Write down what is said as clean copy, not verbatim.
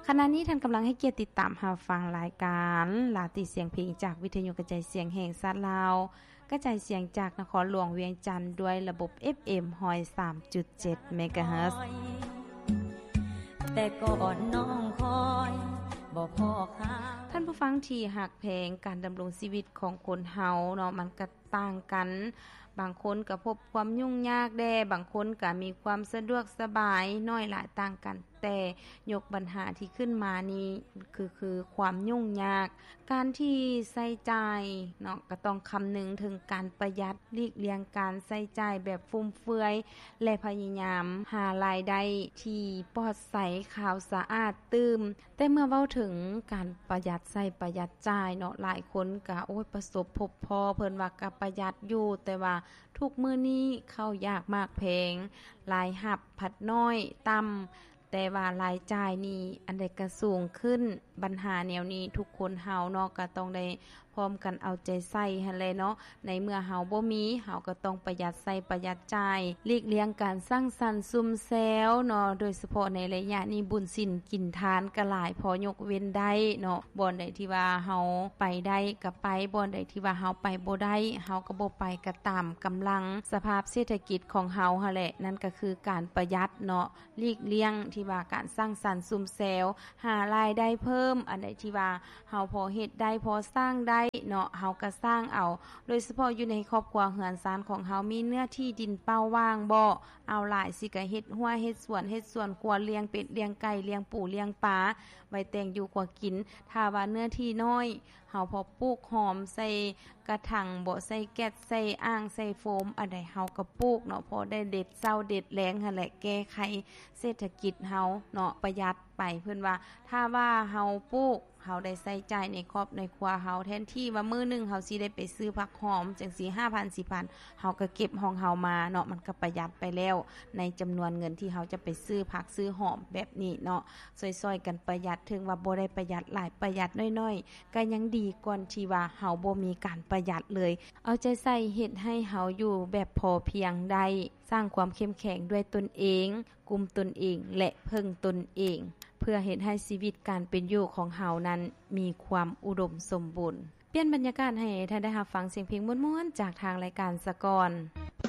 ขณะนี้ท่านกำลังให้เกียรติติดตามรับฟังรายการลาติเสียงเพลงจากวิทยุกระจายเสียงแห่งชาติลาวกระจายเสียงจากนครหลวงเวียงจันทน์ด้วยระบบ FM 103.7 เมกะเฮิรตซ์แต่ก่อนน้องคอยบ่พอค่ะท่านผู้ฟังที่หักแพงการดำรงชีวิตของคนเฮาเนาะมันก็ต่างกันบางคนก็พบความยุ่งยากแด่บางคนก็มีความสะดวกสบายน้อยหลายต่างกันแต่ยกปัญหาที่ขึ้นมานี้คือความยุ่งยากการที่ใช้จ่ายเนาะก็ต้องคำนึงถึงการประหยัดหลีกเลี่ยงการใช้จ่ายแบบฟุ่มเฟือยและพยายามหารายได้ที่ปลอดใสขาวสะอาดตื้มแต่เมื่อเว้าถึงการประหยัดใช้ประหยัดจ่ายเนาะหลายคนก็ประสบพบพอเพิ่นว่าก็ประหยัดอยู่แต่ว่าทุกมื้อนี้เข้ายากมากแพงรายรับผัดน้อยต่ำแต่ว่ารายจ่ายนี่อันใดก็สูงขึ้นปัญหาแนวนี้ทุกคนเฮาเนาะก็ต้องได้พร้อมกันเอาใจใส่หั่นแหละเนาะในเมื่อเฮาบ่มีเฮาก็ต้องประหยัดใส่ประหยัดจ่ายหลีกเลี่ยงการสร้างสรรค์ซุ่มแซวเนาะโดยเฉพาะในระยะนี้บุญศีลกินทานก็หลายพอยกเว้นได้เนาะบ่อนใดที่ว่าเฮาไปได้ก็ไปบ่อนใดที่ว่าเฮาไปบ่ได้เฮาก็บ่ไปก็ตามกำลังสภาพเศรษฐกิจของเฮาหั่นแหละนั่นก็คือการประหยัดเนาะหลีกเลี่ยงที่ว่าการสร้างสรรค์ซุ่มแซวหารายได้เพิ่มอันใดที่ว่าเฮาพอเฮ็ดได้พอสร้างได้เนาะเฮาก็สร้างเอาโดยเฉพาะอยู่ในครอบครัวเฮือนซานของเฮามีเนื้อที่ดินเป้าว่างบ่เอาหลายสิก็เฮ็ดหัวเฮ็ดสวนครัวเลี้ยงเป็ดเลี้ยงไก่เลี้ยงปูเลี้ยงปลาไว้แต่งอยู่กว่ากินถ้าว่าเนื้อที่น้อยเฮาพอปลูกหอมใส่กระถางบ่ใส่แก๊สใส่อ่างใส่โฟมอันใดเฮาก็ปลูกเนาะพอได้เด็ดเช้าเด็ดแลงหั่นแหละแก้ไขเศรษฐกิจเฮาเนาะประหยัดไปเพิ่นว่าถ้าว่าเฮาปลูกเฮาได้ใส่ใจในครอบในครัวเฮาแทนที่ว่ามื้อนึงเฮาสิได้ไปซื้อผักหอมจังซี่ 5,000 4,000 เฮาก็เก็บของเฮามาเนาะมันก็ประหยัดไปแล้วในจำนวนเงินที่เฮาจะไปซื้อผักซื้อหอมแบบนี้เนาะซอยๆกันประหยัดถึงว่าบ่ได้ประหยัดหลายประหยัดน้อยๆก็ยังดีกว่าที่ว่าเฮาบ่มีการประหยัดเลยเอาใจใส่เฮ็ดให้เฮาอยู่แบบพอเพียงได้สร้างความเข้มแข็งด้วยตนเองกุมตนเองและเพิ่งตนเองเพื่อเฮ็ดให้ชีวิตการเป็นอยู่ของเฮานั้นมีความอุดมสมบูรณ์เปลี่ยนบรรยากาศให้ท่านได้รับฟังเสียงเพลงม่วนๆจากทางรายการสะก่อน